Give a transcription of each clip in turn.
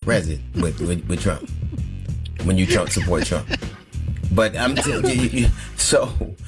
president with Trump. When you support Trump. But I'm telling you, so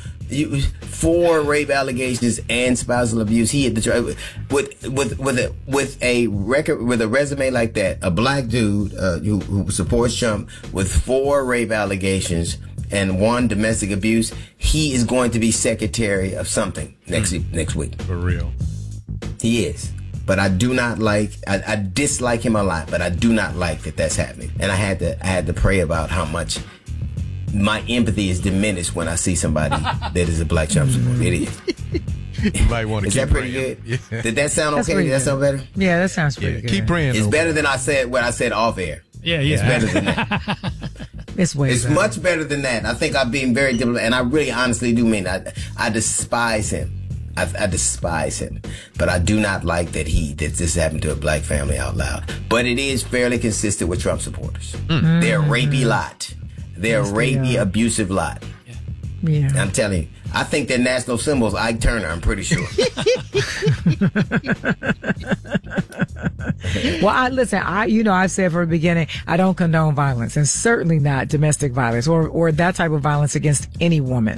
4 rape allegations and spousal abuse. He hit the with a record, with a resume like that, a black dude who supports Trump with 4 rape allegations and 1 domestic abuse. He is going to be secretary of something next week. For real. He is. But I do not like, I dislike him a lot, but I do not like that that's happening. And I had to pray about how much my empathy is diminished when I see somebody that is a black Trump supporter. It is. You might want to is keep that pretty praying. good? Yeah. Did that sound okay? Did that sound better? Yeah, that sounds pretty good. Keep praying. It's better than what I said off air. Yeah. It's better than that. It's better. Much better than that. I think I'm being very diplomatic, and I really honestly do mean I despise him. I despise him, but I do not like that this happened to a black family out loud. But it is fairly consistent with Trump supporters. They're a rapey lot. They're a rapey, abusive lot. Yeah. I'm telling you, I think their national symbol is Ike Turner. I'm pretty sure. Well, I've said from the beginning, I don't condone violence, and certainly not domestic violence or that type of violence against any woman.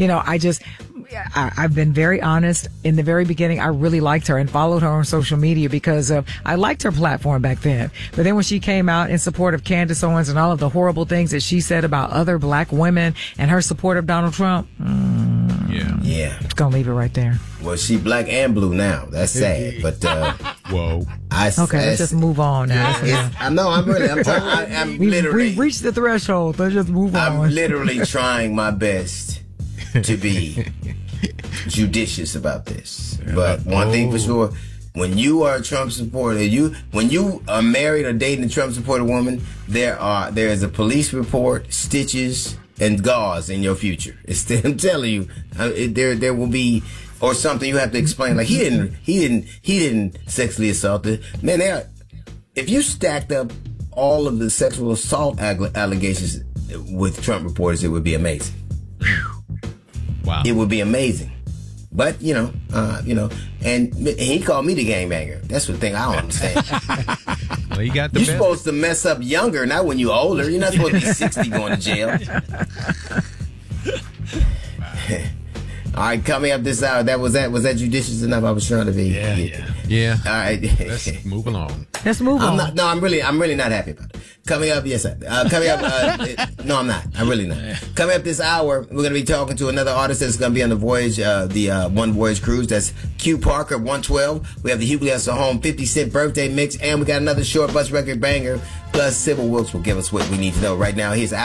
I've been very honest. In the very beginning, I really liked her and followed her on social media because I liked her platform back then. But then when she came out in support of Candace Owens and all of the horrible things that she said about other black women and her support of Donald Trump, yeah, it's gonna leave it right there. Well, she black and blue now. That's sad. But whoa. Let's just move on now. I'm literally. We've reached the threshold. Let's just move on. I'm literally trying my best to be judicious about this. But one thing for sure, when you are a Trump supporter, when you are married or dating a Trump supporter woman, there is a police report, stitches, and gauze in your future. I'm telling you, there will be, or something you have to explain. Like he didn't sexually assault her. Man, if you stacked up all of the sexual assault allegations with Trump reporters, it would be amazing. Wow. It would be amazing. But, and he called me the gangbanger. That's the thing I don't understand. Well, you You're supposed to mess up younger, not when you're older. You're not supposed to be 60 going to jail. All right, coming up this hour, was that judicious enough? I was trying to be. Yeah. All right. Let's move along. I'm really not happy about it. Coming up, yes, no, I'm not. I'm really not. Coming up this hour, we're going to be talking to another artist that's going to be on the Voyage, the One Voyage cruise. That's Q Parker, 112. We have the Hughley Hustle Home 50 Cent birthday mix, and we got another short bus record banger. Plus, Sybil Wilkes will give us what we need to know right now. Here's